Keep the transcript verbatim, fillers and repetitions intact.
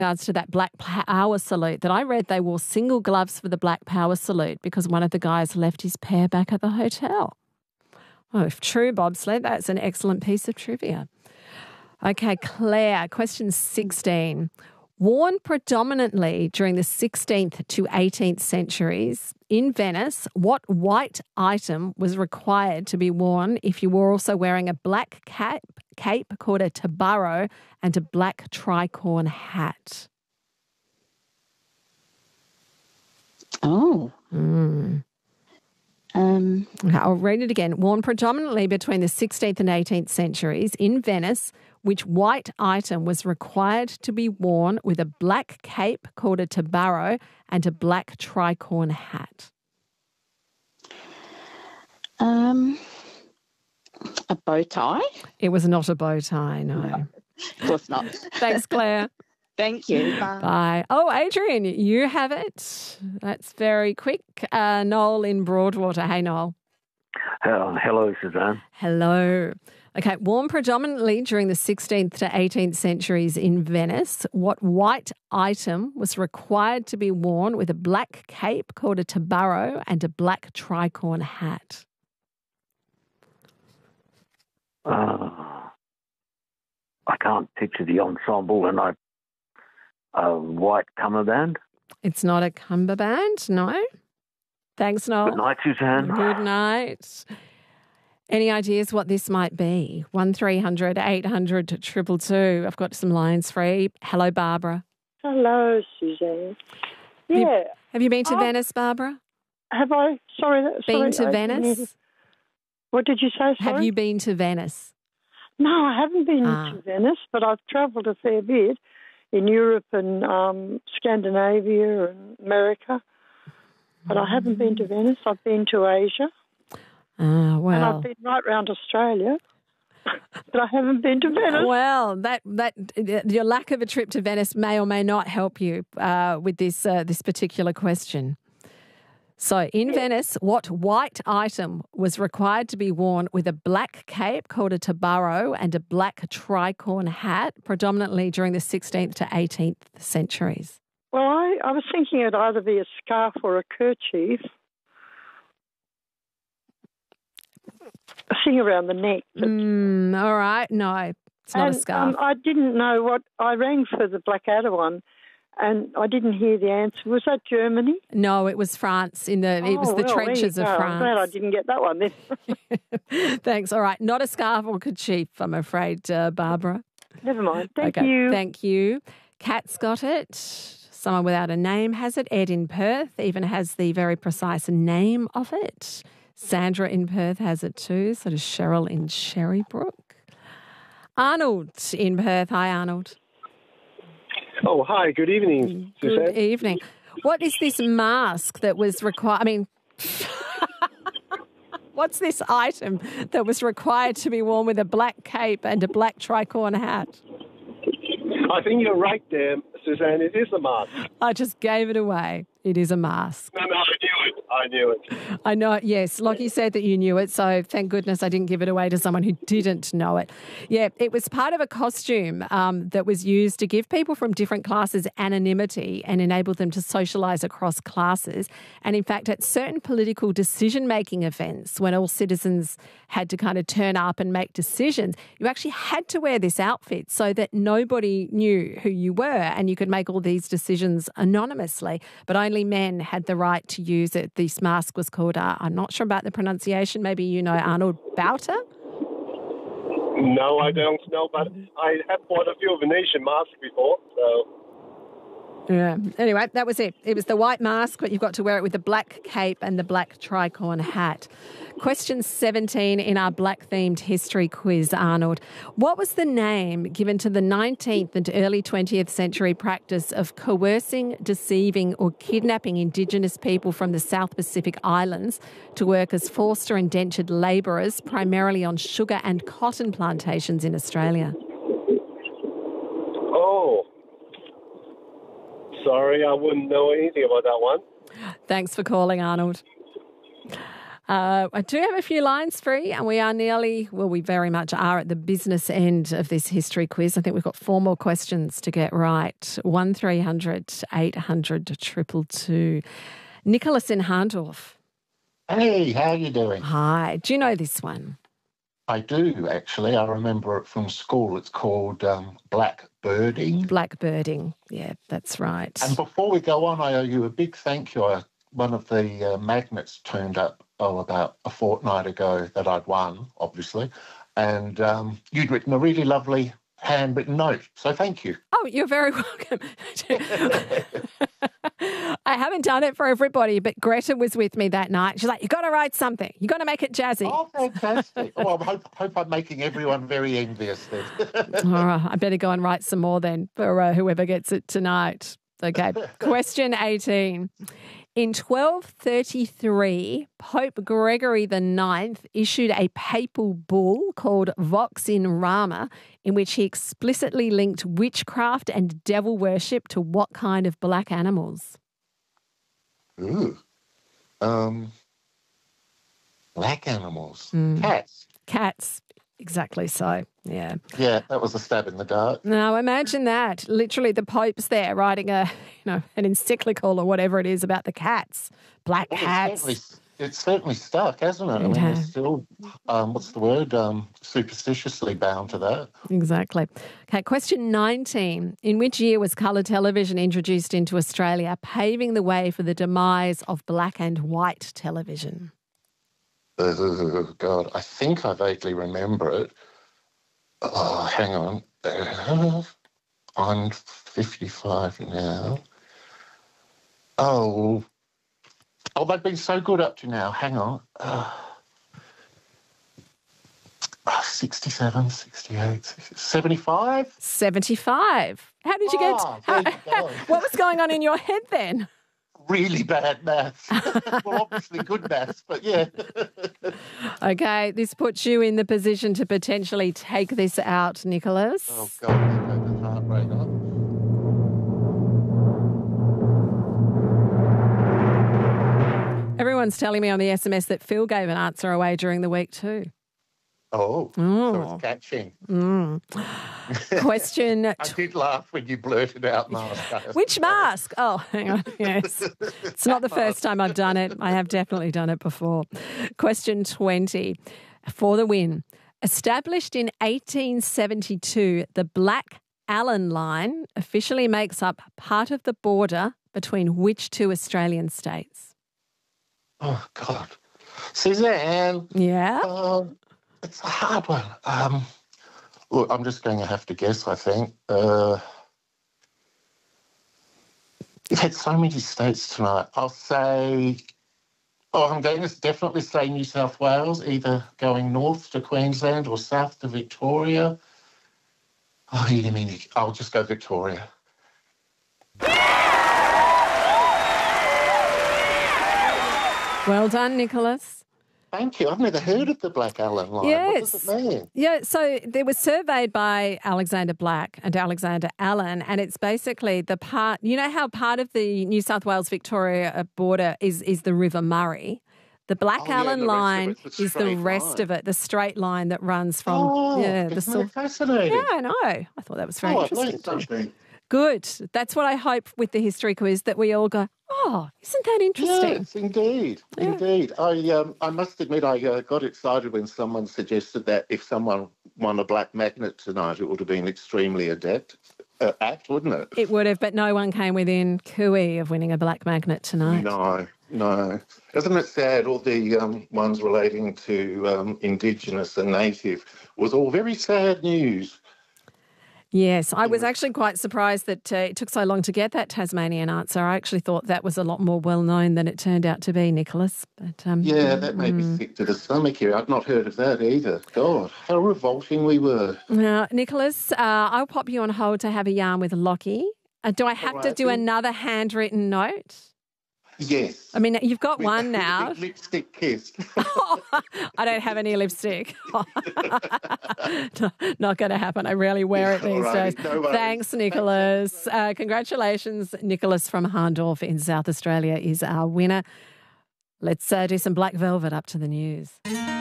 regards to that Black Power salute that I read they wore single gloves for the Black Power salute because one of the guys left his pair back at the hotel. Oh, if true, bobsled, that's an excellent piece of trivia. Okay, Claire, question sixteen. Worn predominantly during the sixteenth to eighteenth centuries, in Venice, what white item was required to be worn if you were also wearing a black cape, cape called a tabarro and a black tricorn hat? Oh. Mm. Um, okay, I'll read it again. Worn predominantly between the sixteenth and eighteenth centuries, in Venice, which white item was required to be worn with a black cape called a tabarro and a black tricorn hat? Um, a bow tie? It was not a bow tie, no. no of course not. Thanks, Claire. Thank you. Bye. Bye. Oh, Adrian, you have it. That's very quick. Uh, Noel in Broadwater. Hey, Noel. Uh, hello, Suzanne. Hello. Okay, worn predominantly during the sixteenth to eighteenth centuries in Venice, what white item was required to be worn with a black cape called a tabarro and a black tricorn hat? Uh, I can't picture the ensemble, and I a white cummerbund. It's not a cummerbund, no. Thanks, Noel. Good night, Suzanne. Good night. Any ideas what this might be? one three hundred eight hundred two two two. I've got some lines free. Hello, Barbara. Hello, Suzanne. Yeah. Have you, have you been to oh, Venice, Barbara? Have I? Sorry. Been sorry, to I Venice? What did you say? Sorry? Have you been to Venice? No, I haven't been ah. to Venice, but I've travelled a fair bit in Europe and um, Scandinavia and America. But I haven't been to Venice. I've been to Asia. Ah, well. And I've been right round Australia, but I haven't been to Venice. Well, that that your lack of a trip to Venice may or may not help you uh, with this uh, this particular question. So, in yeah. Venice, what white item was required to be worn with a black cape called a tabarro and a black tricorn hat, predominantly during the sixteenth to eighteenth centuries? Well, I, I was thinking it'd either be a scarf or a kerchief. A thing around the neck. Mm, all right. No, it's not and, a scarf. Um, I didn't know what... I rang for the Blackadder one and I didn't hear the answer. Was that Germany? No, it was France. In the oh, It was the well, trenches of go. France. I'm glad I didn't get that one then. Thanks. All right. Not a scarf or kerchief, I'm afraid, uh, Barbara. Never mind. Thank okay. you. Thank you. Kat's got it. Someone without a name has it. Ed in Perth even has the very precise name of it. Sandra in Perth has it too. So does Cheryl in Sherrybrook. Arnold in Perth. Hi, Arnold. Oh, hi. Good evening, Good Suzanne. evening. What is this mask that was required? I mean, what's this item that was required to be worn with a black cape and a black tricorn hat? I think you're right there, Suzanne. It is a mask. I just gave it away. It is a mask. No, no, I knew it. I knew it. I know it, yes. Lockie said that you knew it, so thank goodness I didn't give it away to someone who didn't know it. Yeah, it was part of a costume um, that was used to give people from different classes anonymity and enable them to socialise across classes. And in fact, at certain political decision-making events, when all citizens had to kind of turn up and make decisions, you actually had to wear this outfit so that nobody knew who you were and you could make all these decisions anonymously. But only men had the right to use it. This mask was called, uh, I'm not sure about the pronunciation, maybe you know, Arnold, Bauta? No, I don't know, but I have bought a few Venetian masks before, so... Yeah. Anyway, that was it. It was the white mask, but you've got to wear it with the black cape and the black tricorn hat. Question seventeen in our black-themed history quiz, Arnold. What was the name given to the nineteenth and early twentieth century practice of coercing, deceiving or kidnapping Indigenous people from the South Pacific Islands to work as forced or indentured labourers, primarily on sugar and cotton plantations in Australia? Oh. Sorry, I wouldn't know anything about that one. Thanks for calling, Arnold. Uh, I do have a few lines free, and we are nearly, well, we very much are at the business end of this history quiz. I think we've got four more questions to get right. one three hundred eight hundred two two two. Nicholas in Harndorf. Hey, how you doing? Hi. Do you know this one? I do, actually. I remember it from school. It's called um, blackbirding. Blackbirding. Yeah, that's right. And before we go on, I owe you a big thank you. I, one of the uh, magnets turned up, oh, about a fortnight ago that I'd won, obviously. And um, you'd written a really lovely handwritten note. So thank you. Oh, you're very welcome. I haven't done it for everybody, but Greta was with me that night. She's like, you got to write something. You got to make it jazzy. Oh, fantastic. Oh, I hope, hope I'm making everyone very envious then. All right, I better go and write some more then for uh, whoever gets it tonight. Okay, question eighteen. In twelve thirty-three, Pope Gregory the Ninth issued a papal bull called Vox in Rama, in which he explicitly linked witchcraft and devil worship to what kind of black animals? Ooh. Um, black animals. Mm. Cats. Cats. Exactly so, yeah. Yeah, that was a stab in the dark. Now, imagine that. Literally, the Pope's there writing a, you know, an encyclical or whatever it is about the cats, black Well, cats. It's certainly, it's certainly stuck, hasn't it? I mean, Okay. it's still, um, what's the word, um, superstitiously bound to that. Exactly. Okay, question nineteen. In which year was colour television introduced into Australia, paving the way for the demise of black and white television? Oh, God, I think I vaguely remember it. Oh, hang on. Uh, I'm fifty-five now. Oh, oh, they've been so good up to now. Hang on. Uh, oh, sixty-seven, sixty-eight, seventy-five? seventy-five. How did you get... Ah, how- there you go. what was going on in your head then? Really bad maths. Well, obviously good maths, but yeah. Okay, this puts you in the position to potentially take this out, Nicholas. Oh, God, let's go to the heartbreaker. Everyone's telling me on the S M S that Phil gave an answer away during the week too. Oh, Oh. so it's catching. Mm. Question I did laugh when you blurted out mask. Which mask? Oh, hang on. Yes. It's not the first time I've done it. I have definitely done it before. Question twenty. For the win. Established in eighteen seventy-two, the Black Allen Line officially makes up part of the border between which two Australian states? Oh, God. Suzanne. Yeah? Um, it's a hard one. Um, look, I'm just going to have to guess, I think. Uh, you've had so many states tonight. I'll say... Oh, I'm going to definitely say New South Wales, either going north to Queensland or south to Victoria. Oh, you mean... I'll just go Victoria. Well done, Nicholas. Thank you. I've never heard of the Black Allen Line. Yes. What does it mean? Yeah, so it was surveyed by Alexander Black and Alexander Allen, and it's basically the part, you know how part of the New South Wales-Victoria border is, is the River Murray? The Black Oh, yeah, Allen the rest of line it's the is the straight rest line. of it, the straight line that runs from Oh, yeah, the isn't sort. that fascinating? Yeah, I know. I thought that was very Oh, I've interesting. learned something. Good. That's what I hope with the history quiz, that we all go, oh, isn't that interesting? Yes, indeed, Yeah. indeed. I um, I must admit, I uh, got excited when someone suggested that if someone won a black magnet tonight, it would have been extremely adept, uh, apt, wouldn't it? It would have, but no one came within cooey of winning a black magnet tonight. No, no. Isn't it sad? All the um, ones relating to um, Indigenous and Native was all very sad news. Yes, I was actually quite surprised that uh, it took so long to get that Tasmanian answer. I actually thought that was a lot more well known than it turned out to be, Nicholas. But um, Yeah, that made mm. me sick to the stomach here. I'd not heard of that either. God, how revolting we were. Now, Nicholas, uh, I'll pop you on hold to have a yarn with Lockie. Uh, do I have All to right, do then. another handwritten note? Yes. I mean, you've got With- one with a now. big lipstick kiss. I don't have any lipstick. Not going to happen. I rarely wear it All these right, days. no worries. Thanks, Nicholas. Uh, congratulations. Nicholas from Harndorf in South Australia is our winner. Let's uh, do some Black Velvet up to the news.